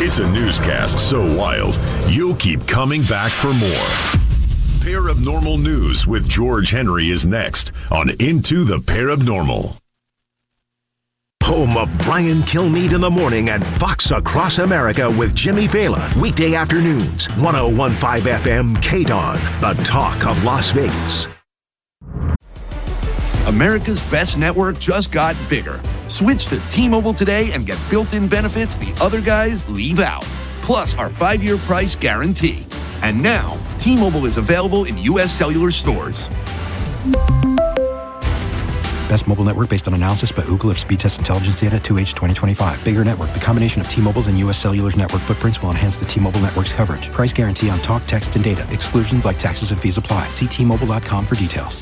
It's a newscast so wild, you'll keep coming back for more. Paranormal News with George Henry is next on Into the Paranormal. Home of Brian Kilmeade in the morning and Fox Across America with Jimmy Fallon. Weekday afternoons, 101.5 FM KDON, the talk of Las Vegas. America's best network just got bigger. Switch to T-Mobile today and get built-in benefits the other guys leave out. Plus our 5-year price guarantee. And now, T-Mobile is available in U.S. cellular stores. Best mobile network based on analysis by Ookla of speed test intelligence data 2H 2025. Bigger network. The combination of T-Mobile's and U.S. Cellular's network footprints will enhance the T-Mobile network's coverage. Price guarantee on talk, text, and data. Exclusions like taxes and fees apply. See T-Mobile.com for details.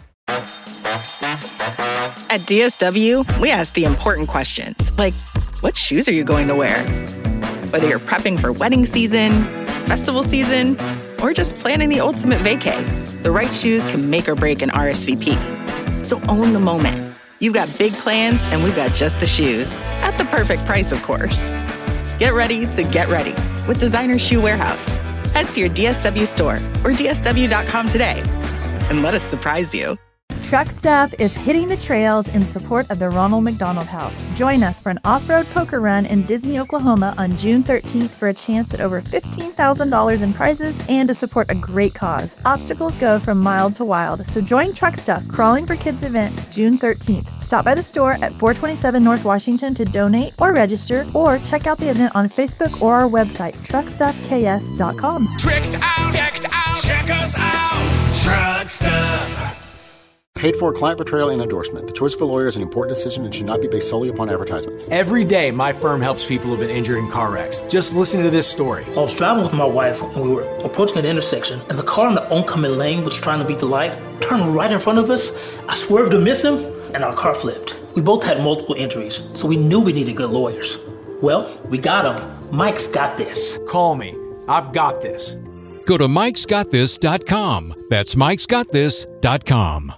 At DSW, we ask the important questions, like, what shoes are you going to wear? Whether you're prepping for wedding season, festival season, or just planning the ultimate vacay, the right shoes can make or break an RSVP. So own the moment. You've got big plans, and we've got just the shoes. At the perfect price, of course. Get ready to get ready with Designer Shoe Warehouse. Head to your DSW store or DSW.com today and let us surprise you. Truck Stop is hitting the trails in support of the Ronald McDonald House. Join us for an off-road poker run in Disney, Oklahoma on June 13th for a chance at over $15,000 in prizes and to support a great cause. Obstacles go from mild to wild, so join Truck Stop Crawling for Kids event June 13th. Stop by the store at 427 North Washington to donate or register, or check out the event on Facebook or our website, truckstuffks.com. Tricked out, check us out, Truck Stuff. Paid for client portrayal and endorsement. The choice of a lawyer is an important decision and should not be based solely upon advertisements. Every day, my firm helps people who've been injured in car wrecks. Just listen to this story. I was driving with my wife and we were approaching an intersection, and the car in the oncoming lane was trying to beat the light, turned right in front of us. I swerved to miss him, and our car flipped. We both had multiple injuries, so we knew we needed good lawyers. Well, we got him. Mike's got this. Call me. I've got this. Go to mikesgotthis.com. That's mikesgotthis.com.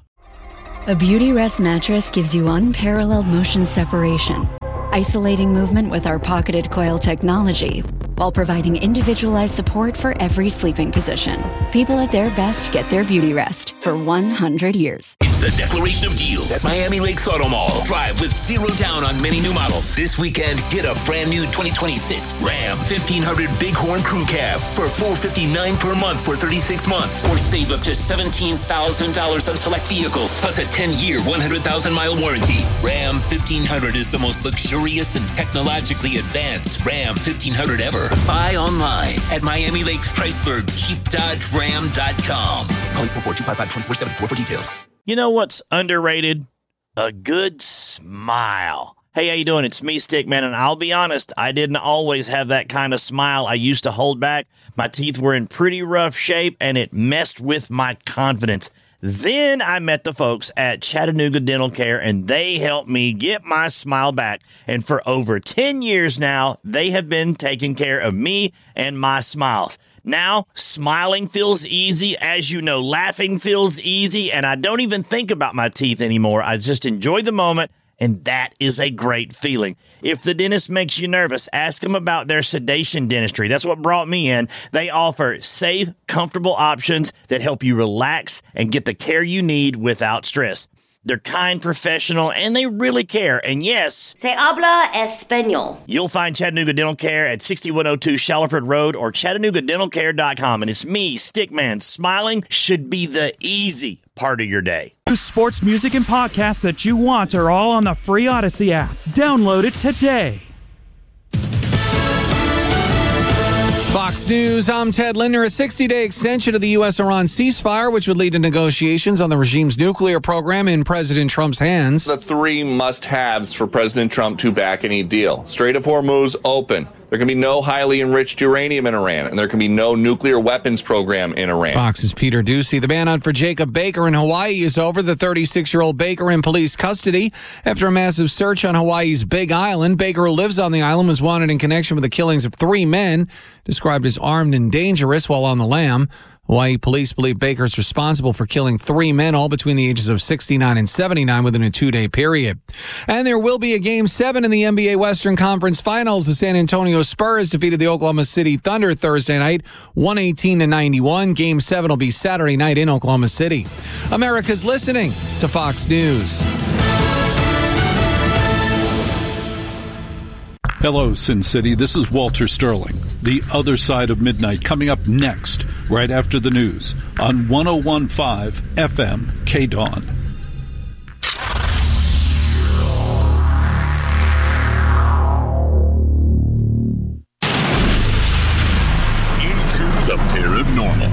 A Beautyrest mattress gives you unparalleled motion separation, isolating movement with our pocketed coil technology, while providing individualized support for every sleeping position. People at their best get their Beautyrest for 100 years. It's the Declaration of Deals at Miami Lakes Auto Mall. Drive with zero down on many new models. This weekend, get a brand new 2026 Ram 1500 Bighorn Crew Cab for $459 per month for 36 months. Or save up to $17,000 on select vehicles, plus a 10-year, 100,000-mile warranty. Ram 1500 is the most luxurious and technologically advanced Ram 1500 ever. Buy online at Miami Lakes Chrysler JeepDodgeRam.com. Call 844-255-2474 for details. You know what's underrated? A good smile. Hey, how you doing? It's me, Stickman, and I'll be honest, I didn't always have that kind of smile. I used to hold back. My teeth were in pretty rough shape, and it messed with my confidence. Then I met the folks at Chattanooga Dental Care, and they helped me get my smile back. And for over 10 years now, they have been taking care of me and my smiles. Now, smiling feels easy. As you know, laughing feels easy, and I don't even think about my teeth anymore. I just enjoy the moment, and that is a great feeling. If the dentist makes you nervous, ask them about their sedation dentistry. That's what brought me in. They offer safe, comfortable options that help you relax and get the care you need without stress. They're kind, professional, and they really care. And yes, Se habla español. You'll find Chattanooga Dental Care at 6102 Shallowford Road or ChattanoogaDentalCare.com. And it's me, Stickman. Smiling should be the easy part of your day. The sports, music, and podcasts that you want are all on the free Odyssey app. Download it today. Fox News, I'm Ted Linder. A 60-day extension of the U.S.-Iran ceasefire, which would lead to negotiations on the regime's nuclear program in President Trump's hands. The three must-haves for President Trump to back any deal. Strait of Hormuz open. There can be no highly enriched uranium in Iran, and there can be no nuclear weapons program in Iran. Fox's Peter Ducey. The manhunt for Jacob Baker in Hawaii is over. The 36-year-old Baker in police custody after a massive search on Hawaii's Big Island. Baker, who lives on the island, was wanted in connection with the killings of 3 men, described as armed and dangerous while on the lam. Hawaii police believe Baker is responsible for killing 3 men, all between the ages of 69 and 79 within a 2-day period. And there will be a Game 7 in the NBA Western Conference Finals. The San Antonio Spurs defeated the Oklahoma City Thunder Thursday night, 118-91. Game 7 will be Saturday night in Oklahoma City. America's listening to Fox News. Hello, Sin City. This is Walter Sterling. The Other Side of Midnight coming up next, right after the news, on 101.5 FM KDAWN. Into the Paranormal.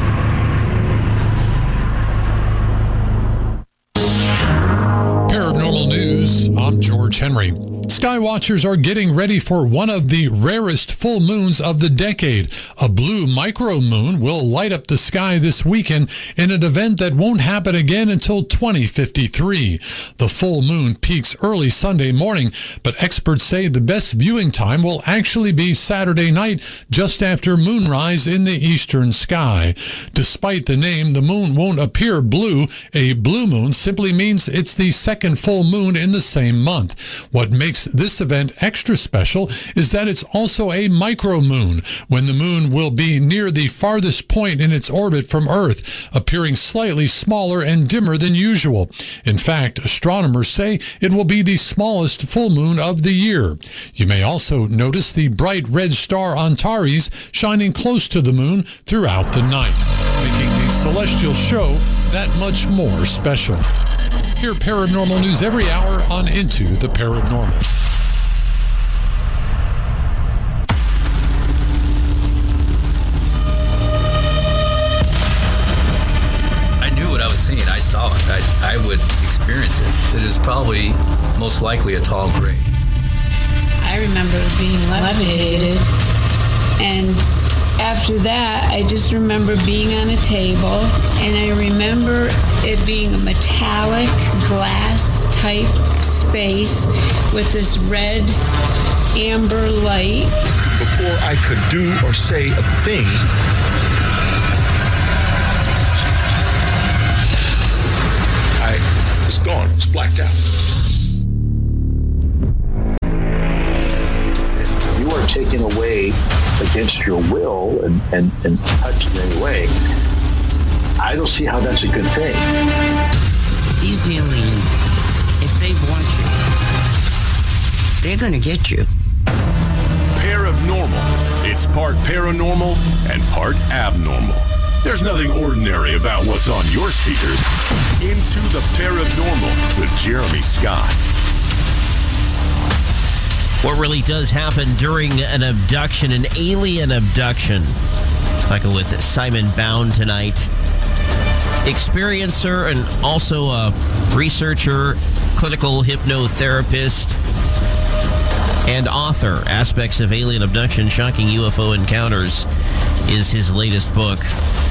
Paranormal News, I'm George Henry. Skywatchers are getting ready for one of the rarest full moons of the decade. A blue micromoon will light up the sky this weekend in an event that won't happen again until 2053. The full moon peaks early Sunday morning, but experts say the best viewing time will actually be Saturday night, just after moonrise in the eastern sky. Despite the name, the moon won't appear blue. A blue moon simply means it's the second full moon in the same month. What makes this event extra special is that it's also a micromoon, when the moon will be near the farthest point in its orbit from Earth, appearing slightly smaller and dimmer than usual. In fact, astronomers say it will be the smallest full moon of the year. You may also notice the bright red star Antares shining close to the moon throughout the night, making the celestial show that much more special. Hear paranormal news every hour on Into the Paranormal. I knew what I was seeing. I saw it. I would experience it. It is probably most likely a tall gray. I remember being levitated, and after that, I just remember being on a table, and I remember it being a metallic glass type space with this red amber light. Before I could do or say a thing, I was gone. I was blacked out. You are taken away against your will and touched in any way. I don't see how that's a good thing. These aliens, if they want you, they're going to get you. Paranormal. It's part paranormal and part abnormal. There's nothing ordinary about what's on your speakers. Into the Paranormal with Jeremy Scott. What really does happen during an abduction, an alien abduction? Talking with Simon Bound tonight. Experiencer and also a researcher, clinical hypnotherapist, and author. Aspects of Alien Abduction, Shocking UFO Encounters is his latest book.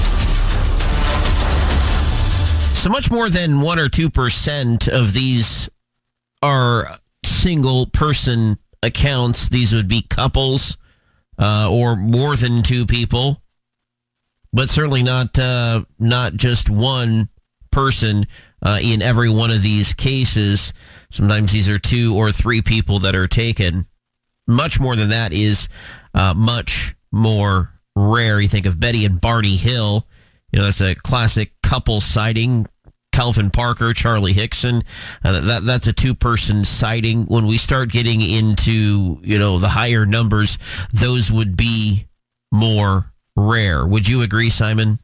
So much more than 1 or 2% of these are single-person accounts. These would be couples or more than 2 people, but certainly not just one person in every one of these cases. Sometimes these are 2 or 3 people that are taken. Much more than that is much more rare. You think of Betty and Barney Hill. You know, that's a classic couple sighting. Calvin Parker, Charlie Hickson. That's a 2-person sighting. When we start getting into, the higher numbers, those would be more rare. Would you agree, Simon?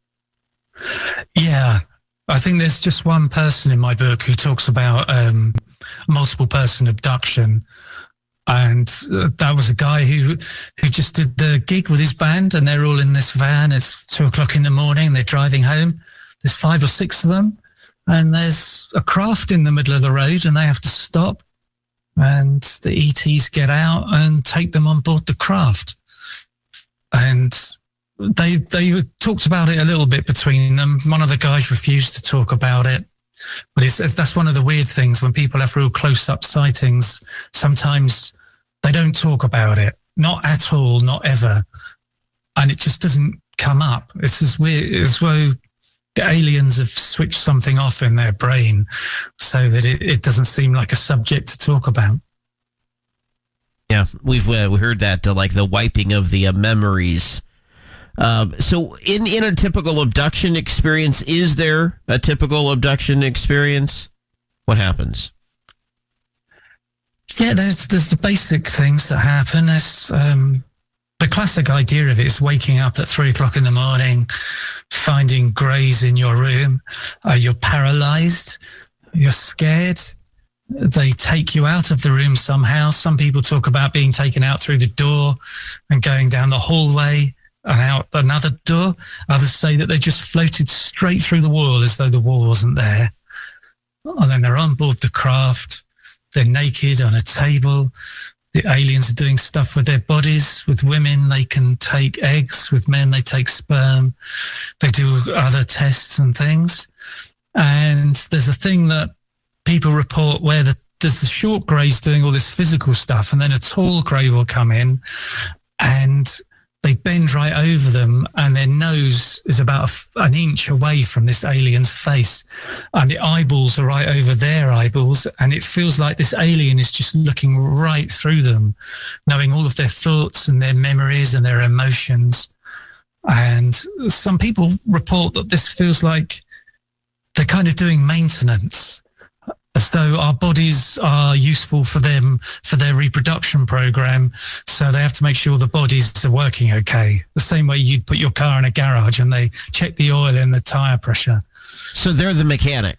Yeah. I think there's just one person in my book who talks about multiple person abduction. And that was a guy who just did the gig with his band, and they're all in this van. It's 2:00 in the morning. They're driving home. There's 5 or 6 of them. And there's a craft in the middle of the road, and they have to stop. And the ETs get out and take them on board the craft. And they talked about it a little bit between them. One of the guys refused to talk about it. But that's one of the weird things. When people have real close-up sightings, sometimes they don't talk about it. Not at all, not ever. And it just doesn't come up. It's as weird as though the aliens have switched something off in their brain so that it doesn't seem like a subject to talk about. Yeah, we heard that, like the wiping of the memories. So in a typical abduction experience, is there a typical abduction experience? What happens? Yeah, there's the basic things that happen. There's the classic idea of it is waking up at 3:00 in the morning, finding greys in your room. You're paralyzed. You're scared. They take you out of the room somehow. Some people talk about being taken out through the door and going down the hallway and out another door. Others say that they just floated straight through the wall as though the wall wasn't there. And then they're on board the craft. They're naked on a table. The aliens are doing stuff with their bodies. With women, they can take eggs. With men, they take sperm. They do other tests and things. And there's a thing that people report where there's the short greys doing all this physical stuff, and then a tall grey will come in and they bend right over them, and their nose is about an inch away from this alien's face, and the eyeballs are right over their eyeballs, and it feels like this alien is just looking right through them, knowing all of their thoughts and their memories and their emotions. And some people report that this feels like they're kind of doing maintenance, as though our bodies are useful for them, for their reproduction program. So they have to make sure the bodies are working okay. The same way you'd put your car in a garage and they check the oil and the tire pressure. So they're the mechanic.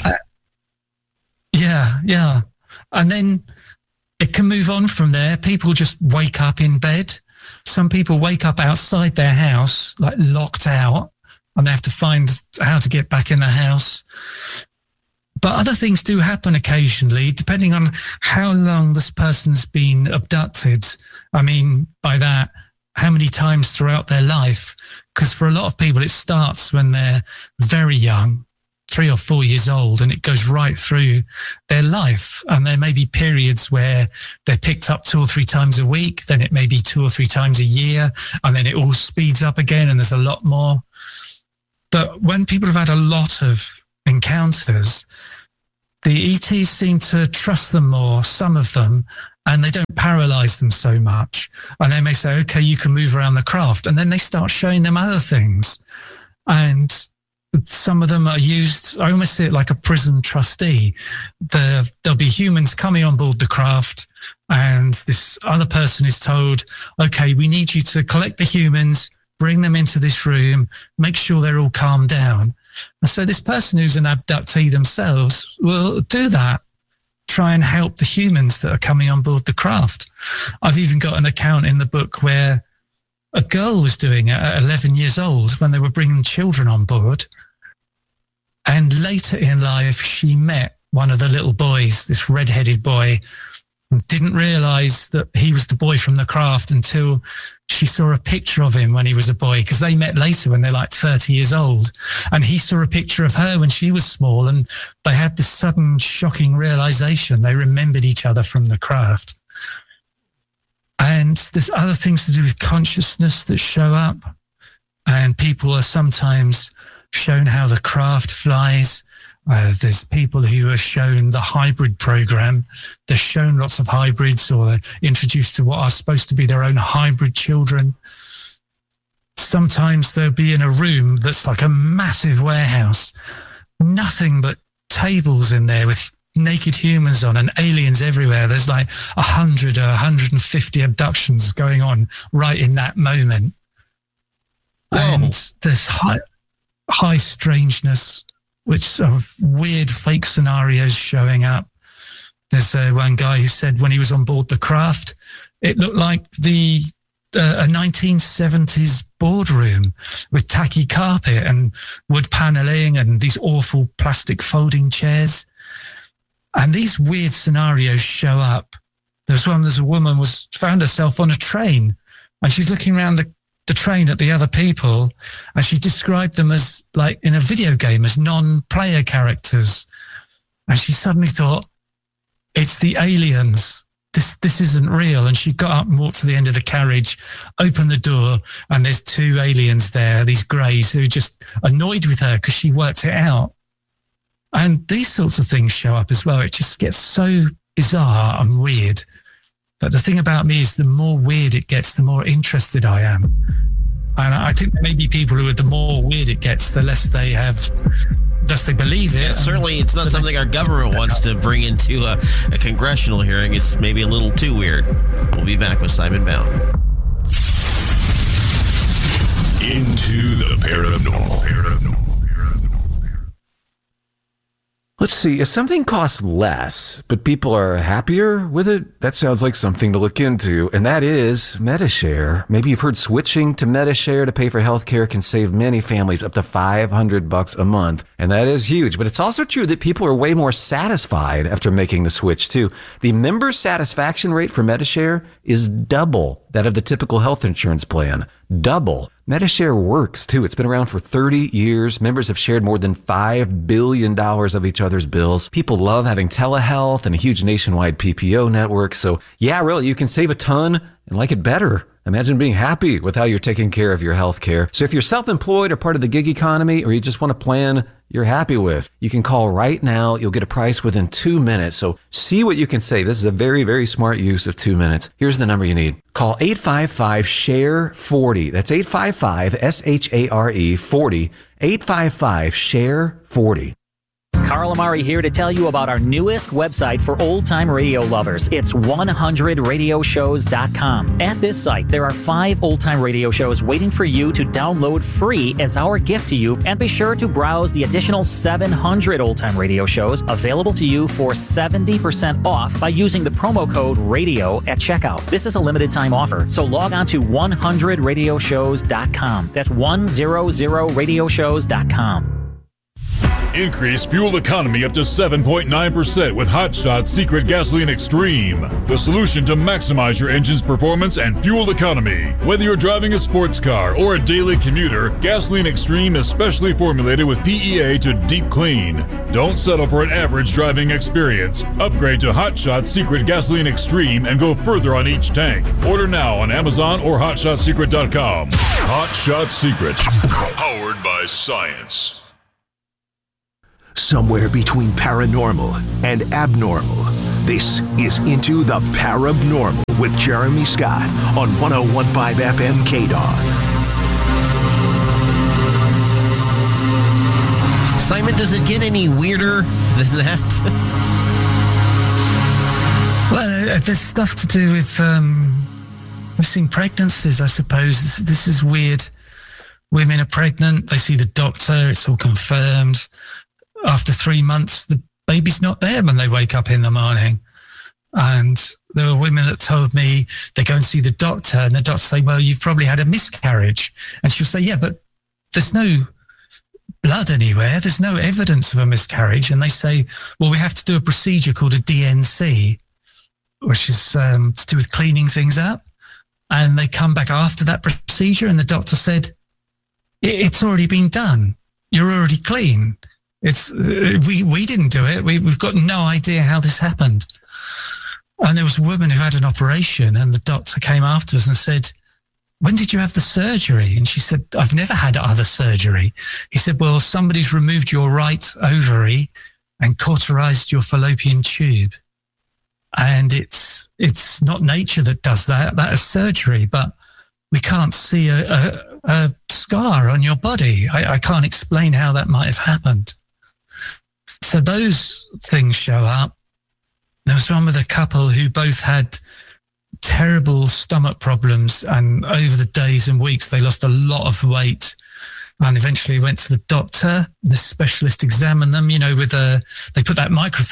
Yeah. And then it can move on from there. People just wake up in bed. Some people wake up outside their house, like locked out, and they have to find how to get back in the house. But other things do happen occasionally, depending on how long this person's been abducted. I mean, by that, how many times throughout their life? Because for a lot of people, it starts when they're very young, 3 or 4 years old, and it goes right through their life. And there may be periods where they're picked up 2 or 3 times a week, then it may be 2 or 3 times a year, and then it all speeds up again, and there's a lot more. But when people have had a lot of encounters, the ETs seem to trust them more, some of them, and they don't paralyze them so much. And they may say, okay, you can move around the craft. And then they start showing them other things. And some of them are used, I almost see it like a prison trustee. There'll be humans coming on board the craft, and this other person is told, okay, we need you to collect the humans, bring them into this room, make sure they're all calmed down. And so this person who's an abductee themselves will do that, try and help the humans that are coming on board the craft. I've even got an account in the book where a girl was doing it at 11 years old when they were bringing children on board. And later in life, she met one of the little boys, this red-headed boy, and didn't realize that he was the boy from the craft until she saw a picture of him when he was a boy, because they met later when they're like 30 years old. And he saw a picture of her when she was small, and they had this sudden shocking realization. They remembered each other from the craft. And there's other things to do with consciousness that show up. And people are sometimes shown how the craft flies. There's people who are shown the hybrid program. They're shown lots of hybrids, or they're introduced to what are supposed to be their own hybrid children. Sometimes they'll be in a room that's like a massive warehouse, nothing but tables in there with naked humans on and aliens everywhere. There's like 100 or 150 abductions going on right in that moment. Whoa. And there's high strangeness, which are weird fake scenarios showing up. There's one guy who said when he was on board the craft, it looked like a 1970s boardroom with tacky carpet and wood paneling and these awful plastic folding chairs. And these weird scenarios show up. There's a woman found herself on a train, and she's looking around the train at the other people, and she described them as, like in a video game, as non-player characters. And she suddenly thought, it's the aliens. this isn't real. And she got up and walked to the end of the carriage, opened the door, and there's two aliens there, these greys, who are just annoyed with her because she worked it out. And these sorts of things show up as well. It just gets so bizarre and weird. But the thing about me is the more weird it gets, the more interested I am. And I think maybe people who are, the more weird it gets, the less they believe it. Yeah, certainly it's not something our government wants to bring into a congressional hearing. It's maybe a little too weird. We'll be back with Simon Bowne. Into the paranormal. Let's see, if something costs less, but people are happier with it, that sounds like something to look into, and that is Medi-Share. Maybe you've heard switching to Medi-Share to pay for healthcare can save many families up to $500 a month, and that is huge. But it's also true that people are way more satisfied after making the switch, too. The member satisfaction rate for Medi-Share is double that of the typical health insurance plan. Double. Medi-Share works, too. It's been around for 30 years. Members have shared more than $5 billion of each other's bills. People love having telehealth and a huge nationwide PPO network. So, yeah, really, you can save a ton and like it better. Imagine being happy with how you're taking care of your health care. So if you're self-employed or part of the gig economy, or you just want a plan you're happy with, you can call right now. You'll get a price within 2 minutes. So see what you can save. This is a very, very smart use of 2 minutes. Here's the number you need. Call 855-SHARE-40. That's 855-SHARE-40. 855-SHARE-40. Carl Amari here to tell you about our newest website for old-time radio lovers. It's 100radioshows.com. At this site, there are 5 old-time radio shows waiting for you to download free as our gift to you, and be sure to browse the additional 700 old-time radio shows available to you for 70% off by using the promo code RADIO at checkout. This is a limited-time offer, so log on to 100radioshows.com. That's 100radioshows.com. Increase fuel economy up to 7.9% with Hot Shot Secret Gasoline Extreme, the solution to maximize your engine's performance and fuel economy. Whether you're driving a sports car or a daily commuter, Gasoline Extreme is specially formulated with PEA to deep clean. Don't settle for an average driving experience. Upgrade to Hot Shot Secret Gasoline Extreme and go further on each tank. Order now on Amazon or HotShotSecret.com. Hot Shot Secret, powered by science. Somewhere between paranormal and abnormal, this is Into the Parabnormal with Jeremy Scott on 101.5 FM KDOG. Simon, does it get any weirder than that? Well, there's stuff to do with missing pregnancies, I suppose. This is weird. Women are pregnant, they see the doctor, it's all confirmed. After 3 months, the baby's not there when they wake up in the morning. And there were women that told me they go and see the doctor, and the doctor say, well, you've probably had a miscarriage. And she'll say, yeah, but there's no blood anywhere. There's no evidence of a miscarriage. And they say, well, we have to do a procedure called a DNC, which is to do with cleaning things up. And they come back after that procedure, and the doctor said, it's already been done. You're already clean. It's we didn't do it. We've got no idea how this happened. And there was a woman who had an operation, and the doctor came after us and said, when did you have the surgery? And she said, I've never had other surgery. He said, well, somebody's removed your right ovary and cauterized your fallopian tube. And it's not nature that does that. That is surgery, but we can't see a scar on your body. I can't explain how that might have happened. So those things show up. There was one with a couple who both had terrible stomach problems, and over the days and weeks, they lost a lot of weight and eventually went to the doctor. The specialist examined them, they put that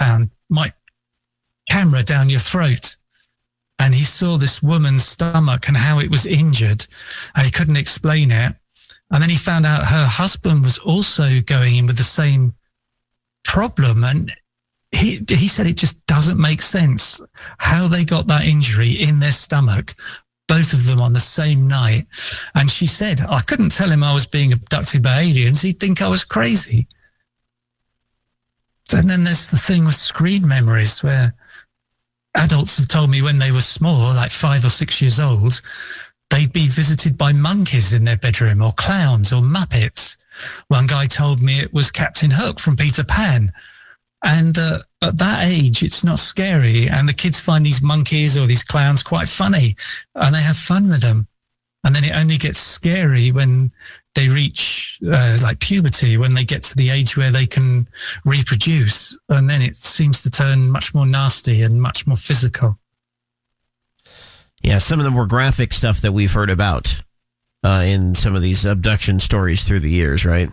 camera down your throat. And he saw this woman's stomach and how it was injured, and he couldn't explain it. And then he found out her husband was also going in with the same problem, and he said it just doesn't make sense how they got that injury in their stomach, both of them on the same night. And she said, I couldn't tell him I was being abducted by aliens. He'd think I was crazy. And then there's the thing with screen memories, where adults have told me when they were small, like 5 or 6 years old, they'd be visited by monkeys in their bedroom, or clowns, or Muppets. One guy told me it was Captain Hook from Peter Pan. And at that age, it's not scary. And the kids find these monkeys or these clowns quite funny, and they have fun with them. And then it only gets scary when they reach like puberty, when they get to the age where they can reproduce. And then it seems to turn much more nasty and much more physical. Yeah, some of the more graphic stuff that we've heard about in some of these abduction stories through the years, right?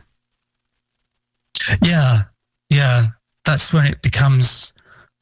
Yeah. That's when it becomes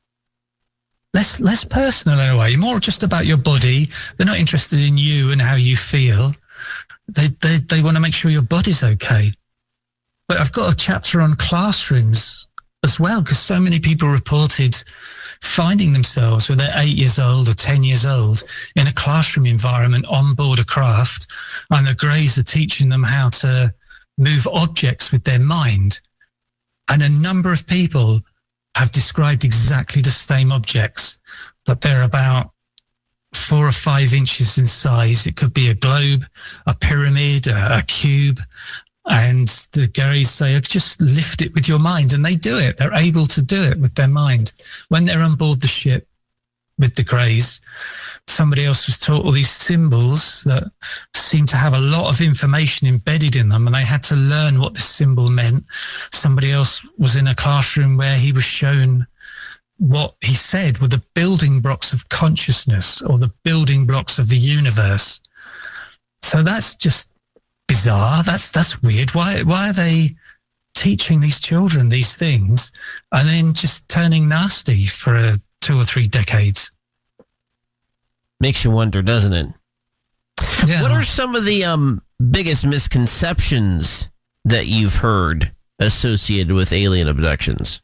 less personal in a way, more just about your body. They're not interested in you and how you feel. They want to make sure your body's okay. But I've got a chapter on classrooms as well, because so many people reported finding themselves when they're 8 years old or 10 years old in a classroom environment on board a craft, and the Greys are teaching them how to move objects with their mind. And a number of people have described exactly the same objects, but they're about 4 or 5 inches in size. It could be a globe, a pyramid, a cube. And the Greys say, just lift it with your mind. And they do it. They're able to do it with their mind. When they're on board the ship with the Greys, somebody else was taught all these symbols that seem to have a lot of information embedded in them, and they had to learn what this symbol meant. Somebody else was in a classroom where he was shown what he said were the building blocks of consciousness, or the building blocks of the universe. So that's just bizarre. That's weird. Why are they teaching these children these things and then just turning nasty for 2 or 3 decades? Makes you wonder, doesn't it? Yeah. What are some of the biggest misconceptions that you've heard associated with alien abductions?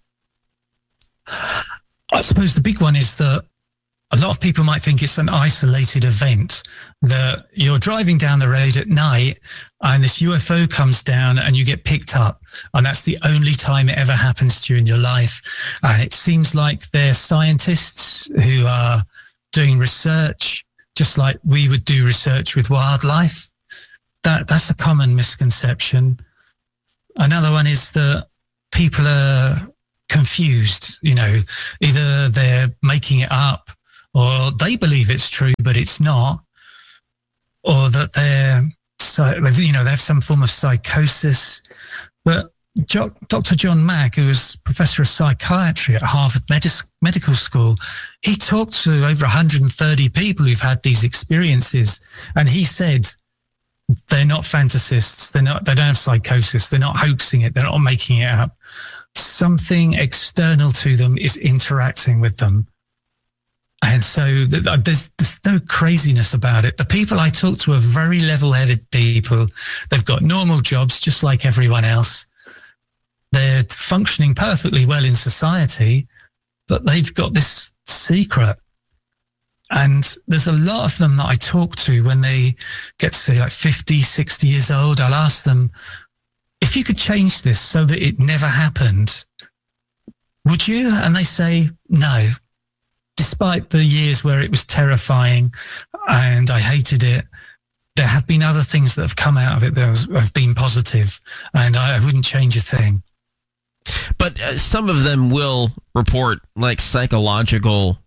I suppose the big one is that a lot of people might think it's an isolated event, that you're driving down the road at night and this UFO comes down and you get picked up, and that's the only time it ever happens during your life. And it seems like they're scientists who are doing research just like we would do research with wildlife. That's a common misconception. Another one is that people are confused. Either they're making it up, or they believe it's true but it's not, or that they have some form of psychosis. But Dr. John Mack, who was professor of psychiatry at Harvard Medical School, he talked to over 130 people who've had these experiences, and he said they're not fantasists, they don't have psychosis, they're not hoaxing it, they're not making it up. Something external to them is interacting with them. And so there's no craziness about it. The people I talk to are very level-headed people. They've got normal jobs just like everyone else. They're functioning perfectly well in society, but they've got this secret. And there's a lot of them that I talk to when they get to say like 50, 60 years old. I'll ask them, if you could change this so that it never happened, would you? And they say, no. Despite the years where it was terrifying and I hated it, there have been other things that have come out of it that have been positive, and I wouldn't change a thing. But some of them will report like psychological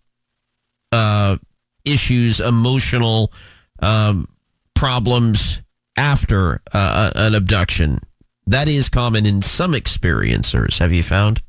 issues, emotional problems after an abduction. That is common in some experiencers, have you found?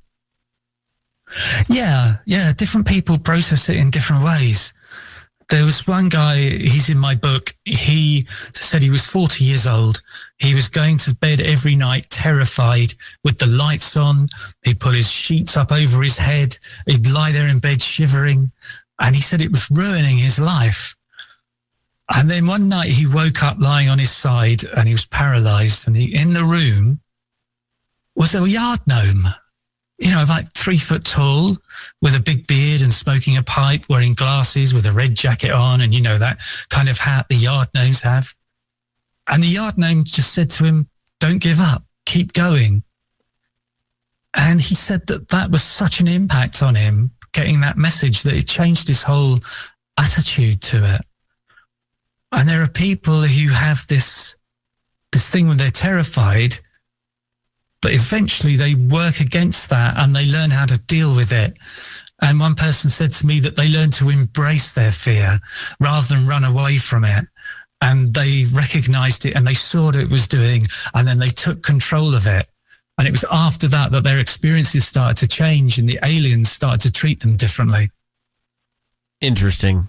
Yeah. Different people process it in different ways. There was one guy, he's in my book, he said he was 40 years old. He was going to bed every night terrified with the lights on. He'd put his sheets up over his head. He'd lie there in bed shivering. And he said it was ruining his life. And then one night he woke up lying on his side and he was paralyzed. And in the room was a yard gnome, like 3 foot tall, with a big beard and smoking a pipe, wearing glasses with a red jacket on, and that kind of hat the yard gnomes have. And the yard gnome just said to him, don't give up, keep going. And he said that was such an impact on him, getting that message that it changed his whole attitude to it. And there are people who have this thing when they're terrified, but eventually they work against that and they learn how to deal with it. And one person said to me that they learn to embrace their fear rather than run away from it. And they recognized it and they saw what it was doing, and then they took control of it. And it was after that that their experiences started to change and the aliens started to treat them differently. Interesting.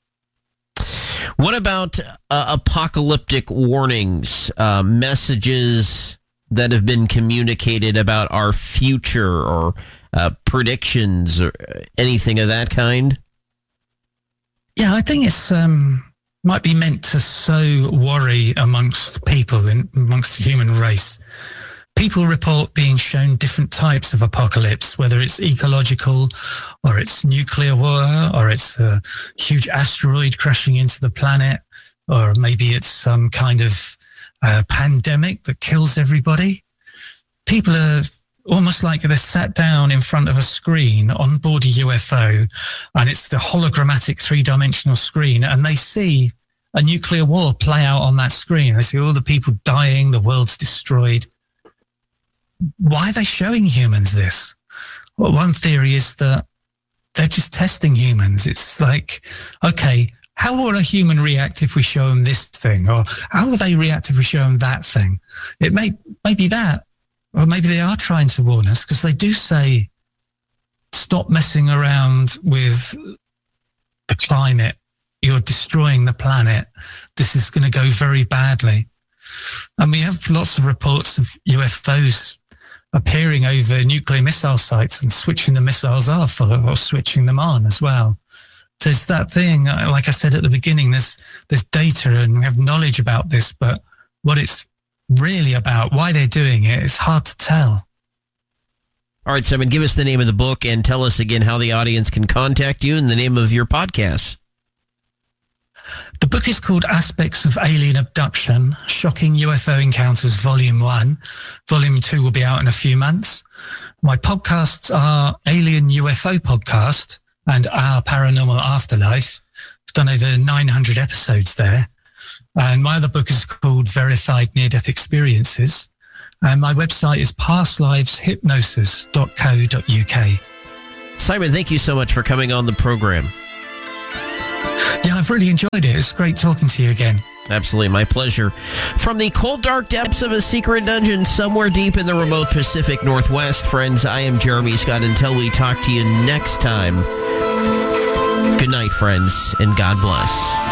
What about apocalyptic warnings, messages that have been communicated about our future, or predictions or anything of that kind? Yeah, I think it's might be meant to sow worry amongst people, amongst the human race. People report being shown different types of apocalypse, whether it's ecological or it's nuclear war or it's a huge asteroid crashing into the planet, or maybe it's some kind of pandemic that kills everybody. People are almost like they're sat down in front of a screen on board a UFO, and it's the hologrammatic three-dimensional screen, and they see a nuclear war play out on that screen. They see all the people dying, the world's destroyed. Why are they showing humans this? Well, one theory is that they're just testing humans. It's like, okay, how will a human react if we show them this thing? Or how will they react if we show them that thing? It may be that. Or maybe they are trying to warn us, because they do say, stop messing around with the climate. You're destroying the planet. This is going to go very badly. And we have lots of reports of UFOs appearing over nuclear missile sites and switching the missiles off or switching them on as well. So it's that thing, like I said at the beginning, there's data and we have knowledge about this, but what it's really about, why they're doing it, it's hard to tell. All right, Simon, give us the name of the book and tell us again how the audience can contact you and the name of your podcast. The book is called Aspects of Alien Abduction, Shocking UFO Encounters, Volume 1. Volume 2 will be out in a few months. My podcasts are Alien UFO Podcast and Our Paranormal Afterlife. I've done over 900 episodes there. And my other book is called Verified Near-Death Experiences. And my website is pastliveshypnosis.co.uk. Simon, thank you so much for coming on the program. Yeah, I've really enjoyed it. It's great talking to you again. Absolutely, my pleasure. From the cold, dark depths of a secret dungeon somewhere deep in the remote Pacific Northwest, friends, I am Jeremy Scott. Until we talk to you next time, good night, friends, and God bless.